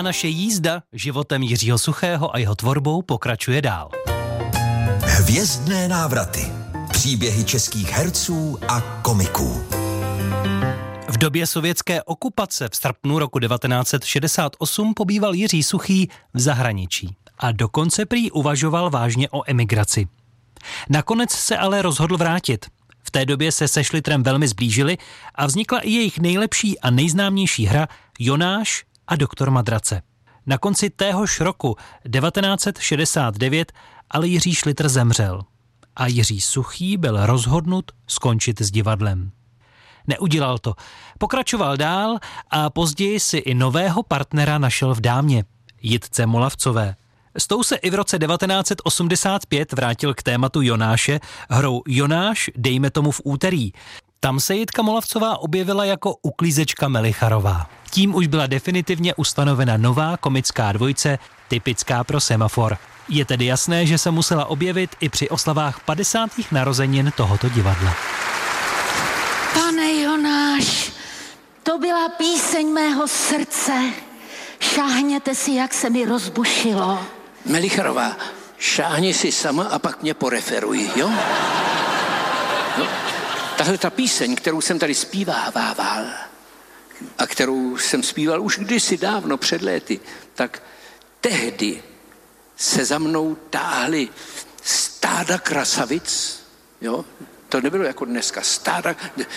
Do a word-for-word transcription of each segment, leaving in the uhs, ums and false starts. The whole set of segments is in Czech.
A naše jízda životem Jiřího Suchého a jeho tvorbou pokračuje dál. Hvězdné návraty. Příběhy českých herců a komiků. V době sovětské okupace v srpnu roku devatenáct set šedesát osm pobýval Jiří Suchý v zahraničí a dokonce prý uvažoval vážně o emigraci. Nakonec se ale rozhodl vrátit. V té době se se Šlitrem velmi zblížili a vznikla i jejich nejlepší a nejznámější hra Jonáš a doktor Madrace. Na konci téhož roku devatenáct set šedesát devět ale Jiří Šlitr zemřel a Jiří Suchý byl rozhodnut skončit s divadlem. Neudělal to. Pokračoval dál a později si i nového partnera našel v dámě, Jitce Molavcové. S tou se i v roce devatenáct set osmdesát pět vrátil k tématu Jonáše hrou Jonáš, dejme tomu v úterý. Tam se Jitka Molavcová objevila jako uklízečka Melicharová. Tím už byla definitivně ustanovena nová komická dvojice, typická pro semafor. Je tedy jasné, že se musela objevit i při oslavách padesátých narozenin tohoto divadla. Pane Jonáš, to byla píseň mého srdce. Šáhněte si, jak se mi rozbušilo. Melicharová, šáhni si sama a pak mě poreferuj, jo? No, tahle ta píseň, kterou jsem tady zpívával a kterou jsem zpíval už kdysi dávno před léty, tak tehdy se za mnou táhly stáda krasavic, jo? To nebylo jako dneska, stáda,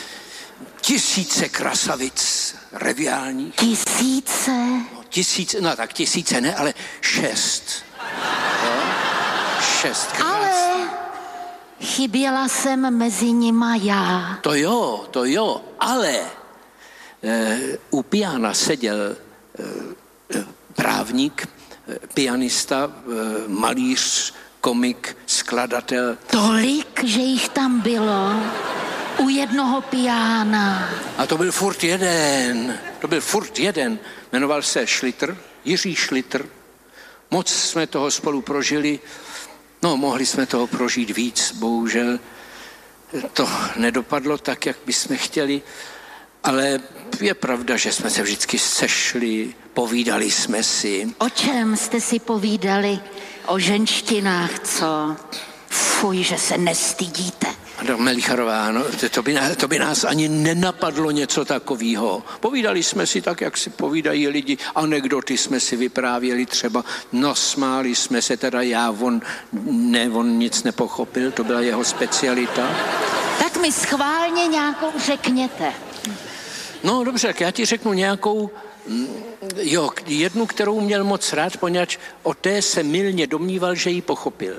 tisíce krasavic reviálních. Tisíce? No, tisíce, no tak tisíce ne, ale šest. Jo? Šest krás. Ale chyběla jsem mezi nima já. To jo, to jo, ale e, u piana seděl e, právník, e, pianista, e, malíř, komik, skladatel. Tolik, že jich tam bylo u jednoho piána. A to byl furt jeden, to byl furt jeden. Jmenoval se Šlitr, Jiří Šlitr. Moc jsme toho spolu prožili, no mohli jsme toho prožít víc, bohužel to nedopadlo tak, jak bychom chtěli, ale je pravda, že jsme se vždycky sešli, povídali jsme si. O čem jste si povídali? O ženštinách, co? Fuj, že se nestydíte. No, Melicharová, no, to, by, to by nás ani nenapadlo něco takového. Povídali jsme si tak, jak si povídají lidi, anekdoty jsme si vyprávěli třeba, no smáli jsme se, teda já, on, ne, on nic nepochopil, to byla jeho specialita. Tak mi schválně nějakou řekněte. No dobře, tak já ti řeknu nějakou, jo, jednu, kterou měl moc rád, poněvadž o té se mylně domníval, že ji pochopil.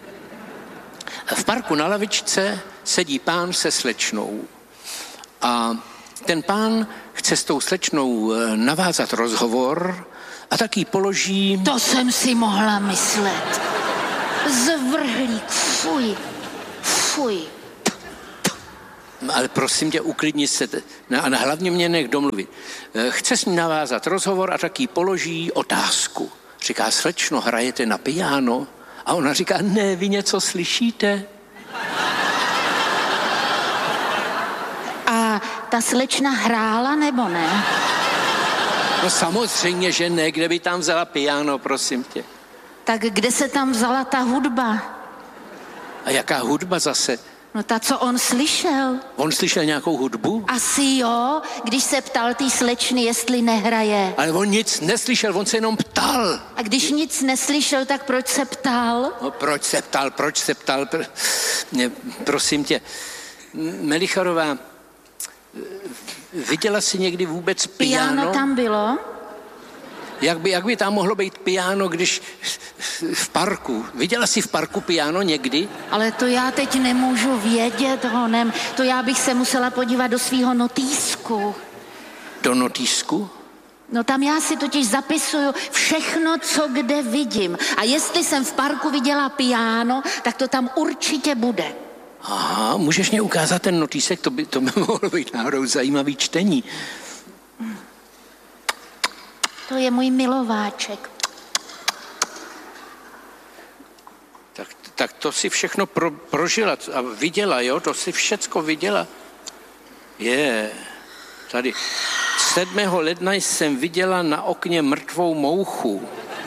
V parku na lavičce sedí pán se slečnou a ten pán chce s tou slečnou navázat rozhovor a tak jí položí... To jsem si mohla myslet. Zvrhlík, fuj, fuj. Ale prosím tě, uklidni se a hlavně mě nech domluvit. Chce s ní navázat rozhovor a tak jí položí otázku. Říká, slečno, hrajete na piano? A ona říká, ne, vy něco slyšíte? A ta slečna hrála nebo ne? No samozřejmě, že ne, kde by tam vzala piano, prosím tě. Tak kde se tam vzala ta hudba? A jaká hudba zase? No ta, co on slyšel. On slyšel nějakou hudbu? Asi jo, když se ptal té slečny, jestli nehraje. Ale on nic neslyšel, on se jenom ptal. A když nic neslyšel, tak proč se ptal? No proč se ptal, proč se ptal? Pr... Ne, prosím tě, Melicharová, viděla jsi někdy vůbec piano? Piano tam bylo. Jak by, jak by tam mohlo být piano, když v parku? Viděla jsi v parku piano někdy? Ale to já teď nemůžu vědět, honem. To já bych se musela podívat do svýho notýsku. Do notýsku? No tam já si totiž zapisuju všechno, co kde vidím. A jestli jsem v parku viděla piano, tak to tam určitě bude. Aha, můžeš mě ukázat ten notýsek? To by, to by mohlo být náhodou zajímavý čtení. To je můj milováček. Tak, tak to si všechno pro, prožila a viděla, jo? To si všecko viděla. Je, tady. sedmého ledna jsem viděla na okně mrtvou mouchu.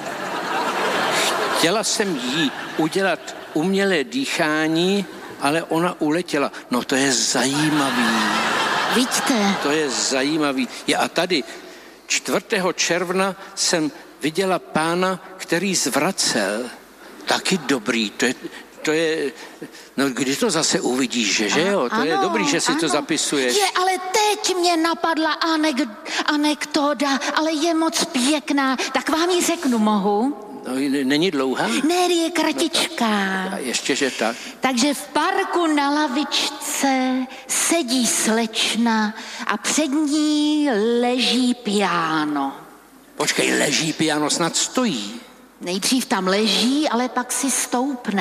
Chtěla jsem jí udělat umělé dýchání, ale ona uletěla. No to je zajímavý. Vidíte? To je zajímavý. Ja, a tady čtvrtého června jsem viděla pána, který zvracel. Taky dobrý. To je, to je no kdy to zase uvidíš, že, že jo? To ano, je dobrý, že si ano. to zapisuješ. Je, ale teď mě napadla anek- anekdoda, ale je moc pěkná. Tak vám ji řeknu, mohu? No, není dlouhá? Ne, je kratičká. A ještě, že tak. Takže v parku na lavičce sedí slečna a před ní leží piano. Počkej, leží piano, snad stojí. Nejdřív tam leží, ale pak si stoupne.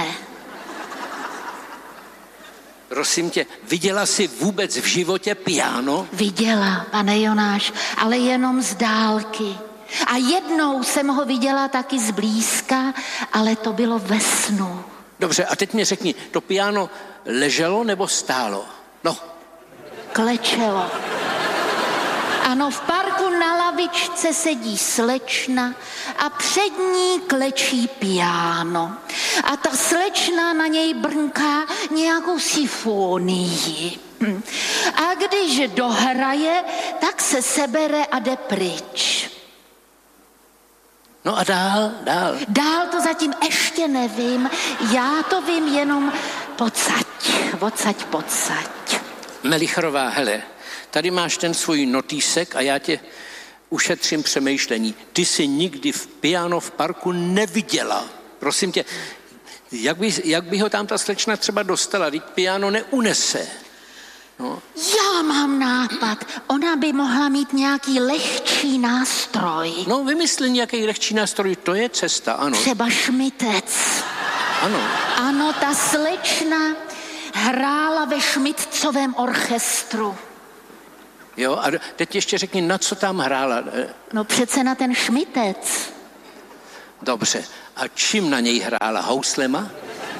Prosím tě, viděla jsi vůbec v životě piano? Viděla, pane Jonáš, ale jenom z dálky. A jednou jsem ho viděla taky zblízka, ale to bylo ve snu. Dobře, a teď mi řekni, to piano leželo nebo stálo? No. Klečelo. Ano, v parku na lavičce sedí slečna a před ní klečí piano. A ta slečna na něj brnká nějakou symfonii. A když dohraje, tak se sebere a jde pryč. No a dál, dál. Dál to zatím ještě nevím, já to vím jenom pocať, odsaď, pocať. Melichorová, hele, tady máš ten svůj notýsek a já tě ušetřím přemýšlení. Ty jsi nikdy v piano v parku neviděla. Prosím tě, jak by, jak by ho tam ta slečna třeba dostala? Vždyť piano neunese. No. Já mám nápad. Ona by mohla mít nějaký lehčí nástroj. No, vymysli nějaký lehčí nástroj, to je cesta, ano. Třeba šmitec. Ano. Ano, ta slečna hrála ve šmitcovém orchestru. Jo, a teď ještě řekni, na co tam hrála? No přece na ten šmitec. Dobře, a čím na něj hrála? Houslema?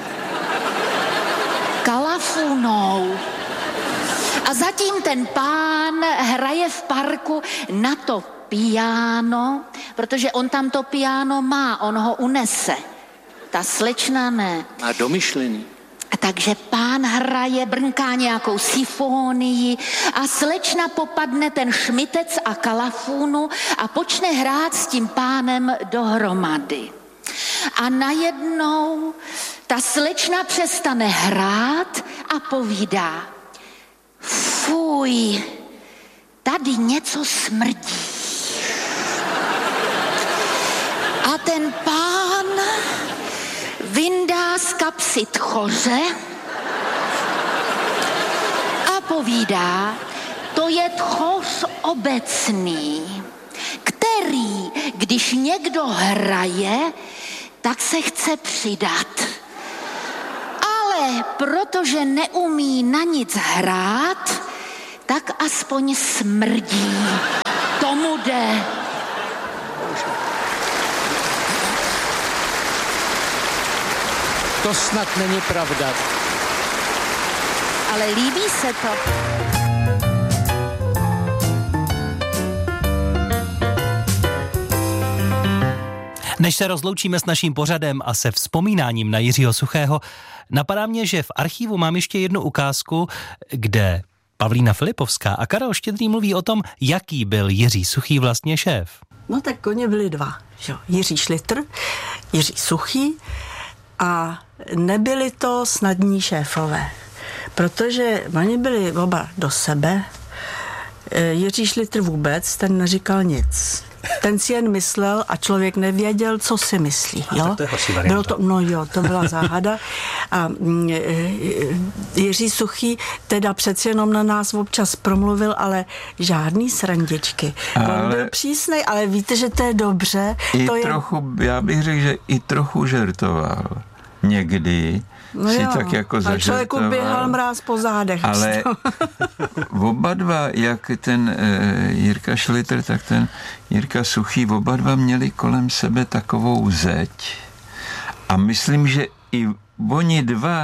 Kalafunou. A zatím ten pán hraje v parku na to piano, protože on tam to piano má, on ho unese. Ta slečna ne. Má domyšlený. A takže pán hraje, brnká nějakou symfonii a slečna popadne ten šmitec a kalafunu a počne hrát s tím pánem dohromady. A najednou ta slečna přestane hrát a povídá: fuj, tady něco smrdí. A ten pán vyndá z kapsy tchoře a povídá: to je tchoř obecný, který, když někdo hraje, tak se chce přidat. Ale protože neumí na nic hrát, tak aspoň smrdí. Tomu jde. To snad není pravda. Ale líbí se to. Než se rozloučíme s naším pořadem a se vzpomínáním na Jiřího Suchého, napadá mě, že v archivu mám ještě jednu ukázku, kde Pavlína Filipovská a Karel Štědrý mluví o tom, jaký byl Jiří Suchý vlastně šéf. No tak koně byli dva, že? Jiří Šlitr, Jiří Suchý, a nebyli to snadní šéfové, protože oni byli oba do sebe. Jiří Šlitr vůbec, ten neříkal nic. Ten si jen myslel a člověk nevěděl, co si myslí. Jo? To je Bylo to, no jo, to byla záhada. A Jiří Suchý teda přeci jenom na nás občas promluvil, ale žádný srandičky. Ale on byl přísnej, ale víte, že to je dobře. I to trochu, je... já bych řekl, že i trochu žertoval. Někdy no si jo, tak jako zažertoval. A člověku běhal mráz po zádech. Ale oba dva, jak ten e, Jirka Šlitr, tak ten Jirka Suchý, oba dva měli kolem sebe takovou zeď. A myslím, že i oni dva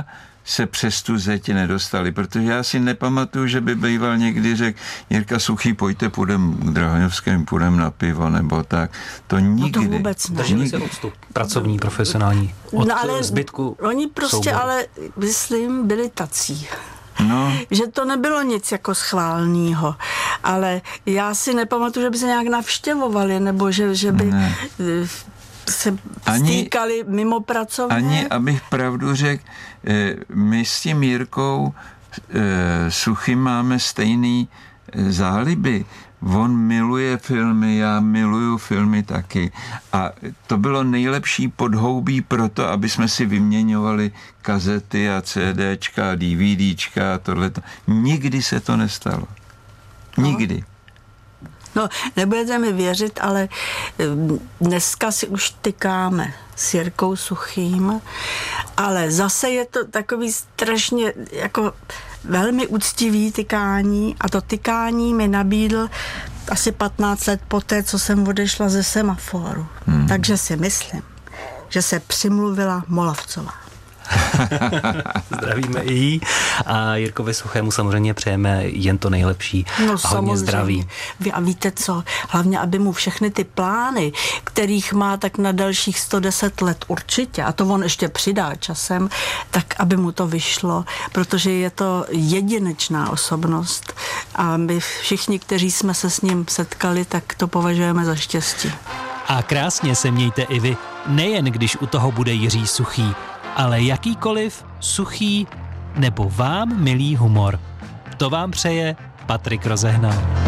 se přes tu zeď nedostali, protože já si nepamatuju, že by býval někdy řekl Jirka Suchý, pojďte, půjdem k Drahoňovskému, půjdem na pivo, nebo tak. To nikdy. No to vůbec ne. Drželi se odstup. Pracovní, profesionální. Od no ale zbytku oni prostě souboru. ale, myslím, byli tací. No. Že to nebylo nic jako schválného, ale já si nepamatuju, že by se nějak navštěvovali, nebo že, že by ne. se ani, stýkali mimo pracovně. Ani, abych pravdu řekl, my s tím Jirkou Suchým máme stejný záliby. On miluje filmy, já miluju filmy taky. A to bylo nejlepší podhoubí pro to, aby jsme si vyměňovali kazety a CDčka a DVDčka a tohleto. Nikdy se to nestalo. Nikdy. No, nebudete mi věřit, ale dneska si už tykáme s Jirkou Suchým, ale zase je to takový strašně jako velmi úctivý tykání a to tykání mi nabídl asi patnáct let poté, co jsem odešla ze Semaforu. Hmm. Takže si myslím, že se přimluvila Molavcová. Zdravíme i jí a Jirkovi Suchému samozřejmě přejeme jen to nejlepší no, a hodně zdraví. Vy a víte co, hlavně, aby mu všechny ty plány, kterých má tak na dalších sto deset let určitě, a to on ještě přidá časem, tak aby mu to vyšlo, protože je to jedinečná osobnost a my všichni, kteří jsme se s ním setkali, tak to považujeme za štěstí. A krásně se mějte i vy, nejen když u toho bude Jiří Suchý, ale jakýkoliv suchý nebo vám milý humor. To vám přeje Patrik Rozehnal.